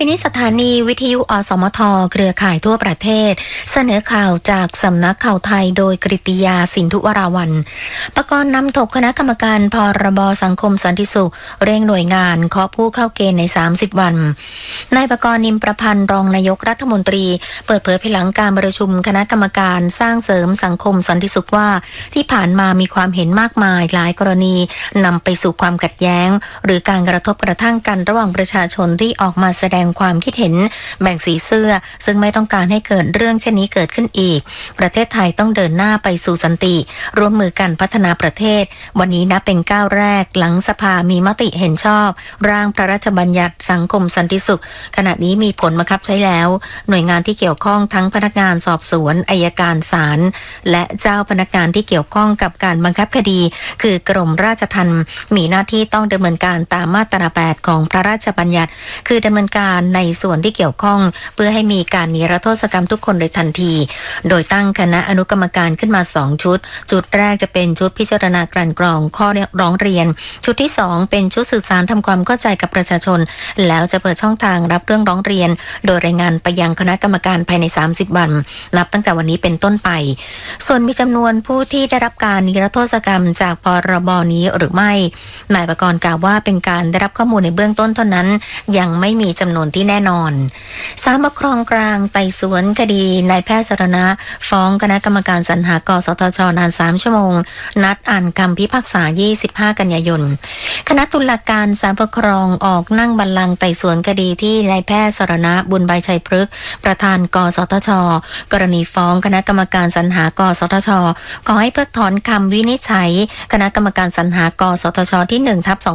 ไปนี้สถานีวิทยุอสมทเครือข่ายทั่วประเทศเสนอข่าวจากสำนักข่าวไทยโดยกฤติยาสินธุวราวัลย์ประกรณ์นำถกคณะกรรมการพรบสังคมสันติสุขเร่งหน่วยงานเคาะผู้เข้าเกณฑ์ใน30วันนายประกรณ์นิมประพันธ์รองนายกรัฐมนตรีเปิดเผยภายหลังการประชุมคณะกรรมการสร้างเสริมสังคมสันติสุขว่าที่ผ่านมามีความเห็นมากมายหลายกรณีนำไปสู่ความขัดแย้งหรือการกระทบกระทั่งกันระหว่างประชาชนที่ออกมาแสดงความคิดเห็นแบ่งสีเสื้อซึ่งไม่ต้องการให้เกิดเรื่องเช่นนี้เกิดขึ้นอีกประเทศไทยต้องเดินหน้าไปสู่สันติร่วมมือกันพัฒนาประเทศวันนี้นับเป็นก้าวแรกหลังสภามีมติเห็นชอบร่างพระราชบัญญัติสังคมสันติสุขขณะนี้มีผลบังคับใช้แล้วหน่วยงานที่เกี่ยวข้องทั้งพนักงานสอบสวนอัยการศาลและเจ้าพนักงานที่เกี่ยวข้องกับการบังคับคดีคือกรมราชทัณฑ์มีหน้าที่ต้องดำเนินการตามมาตรา 8ของพระราชบัญญัติคือดำเนินการในส่วนที่เกี่ยวข้องเพื่อให้มีการนิรโทษกรรมทุกคนโดยทันทีโดยตั้งคณะอนุกรรมการขึ้นมา2ชุดแรกจะเป็นชุดพิจารณากลั่นกรองข้อร้องเรียนชุดที่2เป็นชุดสื่อสารทำความเข้าใจกับประชาชนแล้วจะเปิดช่องทางรับเรื่องร้องเรียนโดยรายงานไปยังคณะกรรมการภายใน30วันนับตั้งแต่วันนี้เป็นต้นไปส่วนมีจำนวนผู้ที่ได้รับการนิรโทษกรรมจากพรบนี้หรือไม่นายประกรณ์กล่าวว่าเป็นการได้รับข้อมูลในเบื้องต้นเท่านั้นยังไม่มีจำนวนที่แน่นอนศาลปกครองกลางไต่สวนคดีนายแพทย์สรณะฟ้องคณะกรรมการสรรหากสทช.นาน3ชั่วโมงนัดอ่านคำพิพากษา25กันยายนคณะตุลาการศาลปกครองออกนั่งบัลลังก์ไต่สวนคดีที่นายแพทย์สรณะบุญใบชัยพฤกษ์ประธานกสทช.กรณีฟ้องคณะกรรมการสรรหากสทช.ขอให้เพิกถอนคำวินิจฉัยคณะกรรมการสรรหากสทช.ที่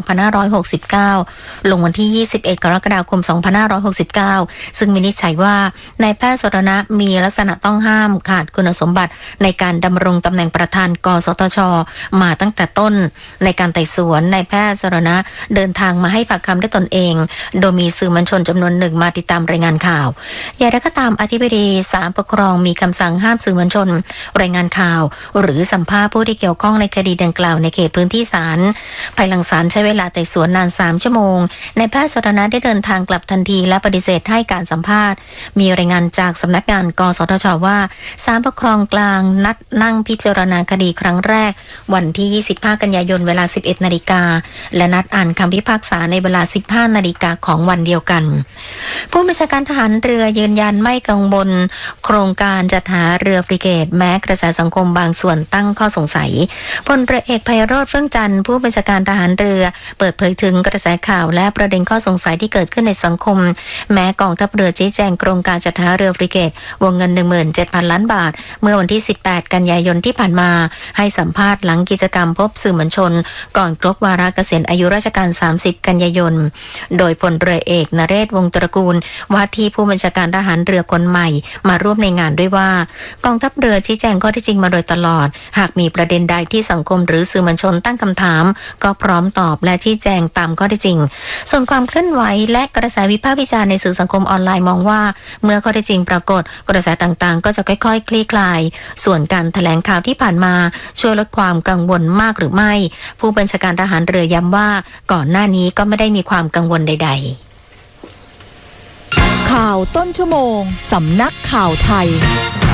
1/2569 ลงวันที่21กรกฎาคม2569ซึ่งวินิจฉัยว่านายแพทย์สรณะมีลักษณะต้องห้ามขาดคุณสมบัติในการดำรงตำแหน่งประธานกสทช.มาตั้งแต่ต้นในการไต่สวนนายแพทย์สรณะเดินทางมาให้ปากคำด้วยตนเองโดยมีสื่อมวลชนจำนวนหนึ่งมาติดตามรายงานข่าวอย่างไรก็ตามอธิบดีศาลปกครองมีคำสั่งห้ามสื่อมวลชนรายงานข่าวหรือสัมภาษณ์ผู้ที่เกี่ยวข้องในคดีดังกล่าวในเขตพื้นที่ศาลภายหลังศาลใช้เวลาไต่สวนนาน3ชั่วโมงนายแพทย์สรณะได้เดินทางกลับทันทีและปฏิเสธให้การสัมภาษณ์มีรายงานจากสำนักงานกสทช.ว่าศาลปกครองกลางนัดนั่งพิจารณาคดีครั้งแรกวันที่25กันยายนเวลา 11 นาฬิกาและนัดอ่านคำพิพากษาในเวลา 15 นาฬิกาของวันเดียวกันผู้บัญชาการทหารเรือยืนยันไม่กังวลโครงการจัดหาเรือฟริเกตแม้กระแสสังคมบางส่วนตั้งข้อสงสัยพลเรือเอกไพโรจน์ เฟื่องจันทร์ผู้บัญชาการทหารเรือเปิดเผยถึงกระแสข่าวและประเด็นข้อสงสัยที่เกิดขึ้นในสังคมแม้กองทัพเรือชี้แจงโครงการจัดหาเรือฟริเกตวงเงิน 17,000 ล้านบาทเมื่อวันที่18กันยายนที่ผ่านมาให้สัมภาษณ์หลังกิจกรรมพบสื่อมวลชนก่อนครบวาระเกษียณอายุราชการ30กันยายนโดยพลเรือเอกนเรศวงศ์ตระกูลว่าที่ผู้บัญชาการทหารเรือคนใหม่มาร่วมในงานด้วยว่ากองทัพเรือชี้แจงข้อเท็จจริงมาโดยตลอดหากมีประเด็นใดที่สังคมหรือสื่อมวลชนตั้งคำถามก็พร้อมตอบและชี้แจงตามข้อเท็จจริงส่วนความเคลื่อนไหวและกระแสวิพากษ์วิจารณ์ในสื่อสังคมออนไลน์มองว่าเมื่อข้อเท็จจริงปรากฏกระแสต่างๆก็จะค่อยๆคลี่คลายส่วนการแถลงข่าวที่ผ่านมาช่วยลดความกังวลมากหรือไม่ผู้บัญชาการทหารเรือย้ำว่าก่อนหน้านี้ก็ไม่ได้มีความกังวลใดๆข่าวต้นชั่วโมงสำนักข่าวไทย